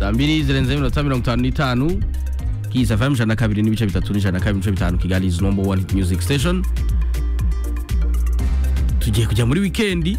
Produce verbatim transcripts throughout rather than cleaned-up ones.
saa mbiri zirenze iminota mirongo itanu n'itanu Kiss F M ijana na kabiri n'ibice bitatu n'ijana na kabiri n'ibice bitanu Kigali is number one music station. Tugiye kujya muri weekend.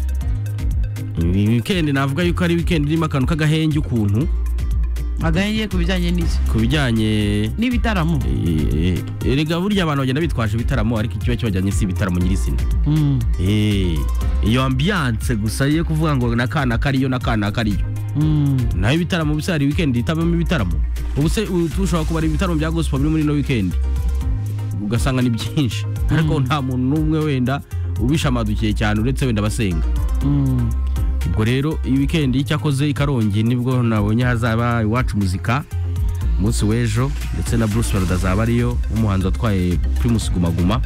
Weekend navuga yuko ari weekend irimo akantu k'agahenge ukuntu agahenge kubijyanye n'iki kubijyanye n'ibitaramo. Eh erega burya abantu bagenda bitwaje ibitaramo ariko ikiba cyabajyanye si ibitaramo nyirisina. Mm. Eh iyo ambiance gusa ye kuvuga ngo nakana kariyo nakana kariyo. Mm. Nayo ibitaramo bisari weekend itabamo ibitaramo. Ubu se tushobora kuba ari ibitaramo bya gospel biri muri no weekend. Ugasanga ni byinshi. Ariko nta muntu numwe wenda ubishamadukiye cyane uretse wenda basenga. Mm. Ubwo rero iyi weekend icyakoze ikarongi nibwo nabonye hazaba iwacu muzika umunsi w'ejo ndetse na Bruce Melody azaba ariyo umuhanzi watwaye Primus Guma Guma.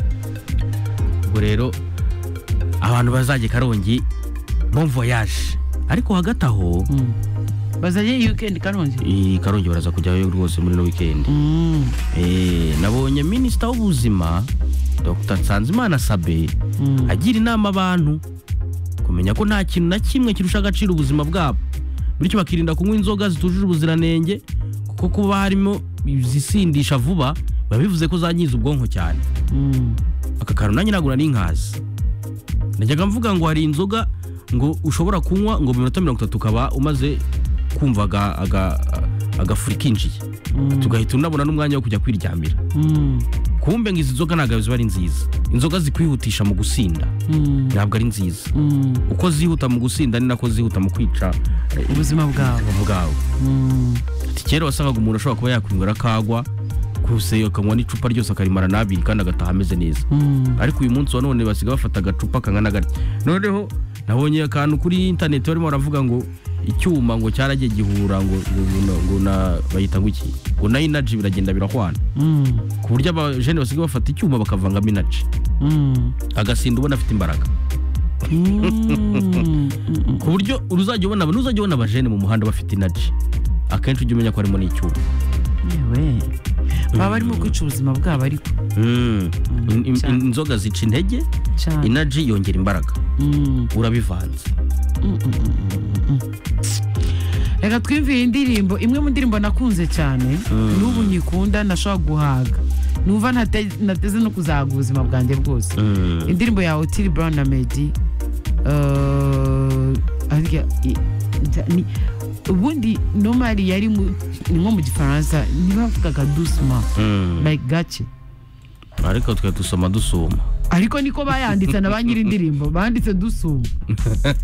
Ubwo rero abantu bazaje karongi bon voyage ariko hagati aho Mm. bazaje iyi weekend karongi iyi karongi baraza kujyayo rwose muri no weekend. Mm. Eh nabonye minister w'ubuzima Dr Nsanzimana Sabe Mm. agira inama abantu kumenya ko nta kintu na kimwe kirusha agaciro ubuzima bwabo bityo bakirinda kunywa inzoga zitujuje ubuziranenge kuko kuba harimo zisindisha vuba babivuze ko zanyiza ubwonko cyane. Mm. Aka kantu nanjye nagura n'inkazi najyaga mvuga ngo hari inzoga ngo ushobora kunywa ngo mu minota mirongo itatu ukaba umaze kumva aga aga agafuri kinjiye. Mm. Tugahita unabona n'umwanya wo kujya kwiryamira. Mm. Kumbe ngo izi nzoga ntabwo ziba ari nziza. Inzoga zikwihutisha mu gusinda Mm. ntabwo ari nziza. Mm. Uko zihuta mu gusinda ni nako zihuta mu kwica eh, ubuzima bwawe bwawe. Mm. Ati kera wasangaga umuntu ashobora kuba yakwinywera kagwa kuse akanywa n'icupa ryose akarimara nabiri kandi agataha ameze neza. Mm. Ariko uyu munsi wa none basiga bafata agacupa kangana gati. Noneho nabonye akantu kuri internet barimo baravuga ngo icyuma ngo cyaragiye gihura ngo ngo ngo na bayita ngo iki ngo na energy biragenda birahwana. Mm. Ku buryo abajene basiga bafata icyuma bakavanga energy. Mm. Agasinda ubona afite imbaraga. Mm. Ku buryo uruzajya ubona abantu uzajya ubona abajene mu muhanda bafite energy. Akenshi ujye umenya ko arimo n'icyuma. Yewe baba barimo kwica ubuzima bwabo ariko Mm. In- in- inzoga zica intege, cyane. energy yongera imbaraga. Mm. Urabivanze. Mm, mm, mm, mm, mm. Reka twimvire indirimbo imwe mu ndirimbo nakunze cyane Mm. n'ubu nyikunda nashobora guhaga nuva ntate- nateze no kuzaga ubuzima bwanjye bwose. Mm. Indirimbo ya Otile Brown na Meddy uh, arya i- nta- ni- ubundi normally yari mu- ni nko mu gifaransa ntibavugaga doucement Mm. like gake Ariko twe dusoma dusuma. ariko niko bayanditse na ba nyiri indirimbo banditse dusuma